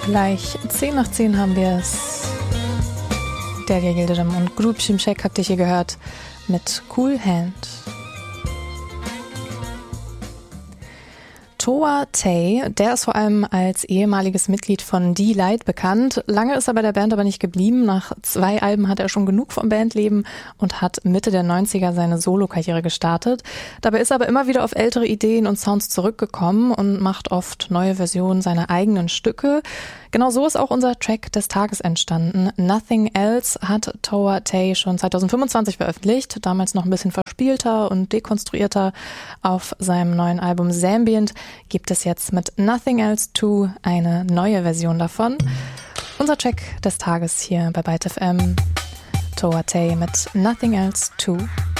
Gleich 10 nach 10 haben wir es. Derya Yildirim und Grup Şimşek habt ihr hier gehört mit Cool Hand. Toa Tay, der ist vor allem als ehemaliges Mitglied von D-Light bekannt. Lange ist er bei der Band aber nicht geblieben. Nach 2 Alben hat er schon genug vom Bandleben und hat Mitte der 90er seine Solokarriere gestartet. Dabei ist er aber immer wieder auf ältere Ideen und Sounds zurückgekommen und macht oft neue Versionen seiner eigenen Stücke. Genau so ist auch unser Track des Tages entstanden. Nothing Else hat Toa Tay schon 2025 veröffentlicht, damals noch ein bisschen verspielter und dekonstruierter. Auf seinem neuen Album Zambient gibt es jetzt mit Nothing Else 2 eine neue Version davon. Unser Track des Tages hier bei Byte FM. Toa Tay mit Nothing Else 2.